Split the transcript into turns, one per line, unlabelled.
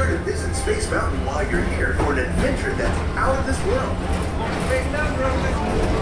sure to visit Space Mountain while you're here for an adventure that's out of this world.